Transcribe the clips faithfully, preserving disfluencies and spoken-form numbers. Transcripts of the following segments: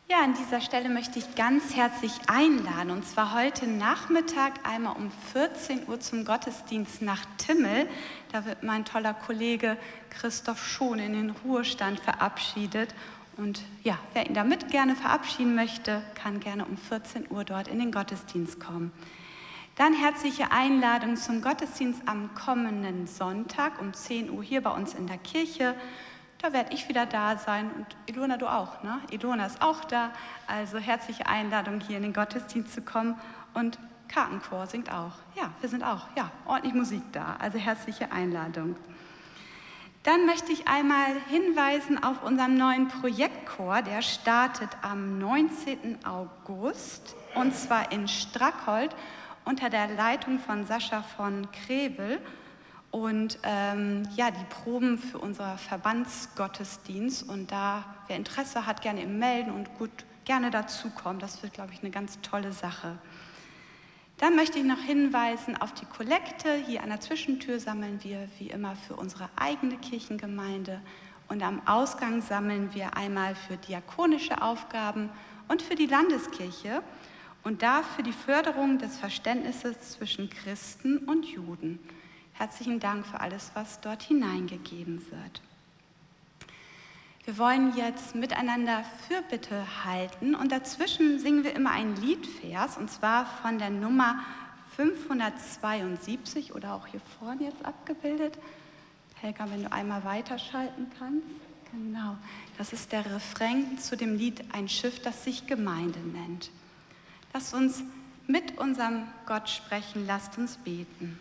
Ja, an dieser Stelle möchte ich ganz herzlich einladen, und zwar heute Nachmittag einmal um vierzehn Uhr zum Gottesdienst nach Timmel. Da wird mein toller Kollege Christoph Schon in den Ruhestand verabschiedet. Und ja, wer ihn damit gerne verabschieden möchte, kann gerne um vierzehn Uhr dort in den Gottesdienst kommen. Dann herzliche Einladung zum Gottesdienst am kommenden Sonntag um zehn Uhr hier bei uns in der Kirche. Da werde ich wieder da sein und Ilona, du auch, ne? Ilona ist auch da, also herzliche Einladung, hier in den Gottesdienst zu kommen. Und Kartenchor singt auch. Ja, wir sind auch, ja, ordentlich Musik da, also herzliche Einladung. Dann möchte ich einmal hinweisen auf unseren neuen Projektchor, der startet am neunzehnten August und zwar in Strackholt unter der Leitung von Sascha von Krebel. Und ähm, ja, die Proben für unser Verbandsgottesdienst, und da, wer Interesse hat, gerne eben melden und gut gerne dazukommen. Das wird, glaube ich, eine ganz tolle Sache. Dann möchte ich noch hinweisen auf die Kollekte. Hier an der Zwischentür sammeln wir wie immer für unsere eigene Kirchengemeinde. Und am Ausgang sammeln wir einmal für diakonische Aufgaben und für die Landeskirche. Und da für die Förderung des Verständnisses zwischen Christen und Juden. Herzlichen Dank für alles, was dort hineingegeben wird. Wir wollen jetzt miteinander Fürbitte halten und dazwischen singen wir immer einen Liedvers, und zwar von der Nummer fünfhundertzweiundsiebzig oder auch hier vorne jetzt abgebildet. Helga, wenn du einmal weiterschalten kannst. Genau, das ist der Refrain zu dem Lied Ein Schiff, das sich Gemeinde nennt. Lasst uns mit unserem Gott sprechen, lasst uns beten.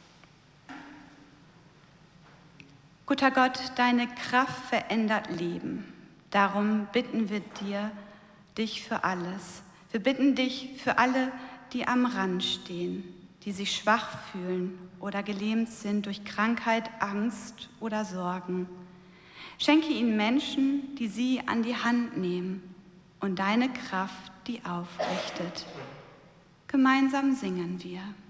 Guter Gott, deine Kraft verändert Leben. Darum bitten wir dir, dich für alles. Wir bitten dich für alle, die am Rand stehen, die sich schwach fühlen oder gelähmt sind durch Krankheit, Angst oder Sorgen. Schenke ihnen Menschen, die sie an die Hand nehmen und deine Kraft, die aufrichtet. Gemeinsam singen wir.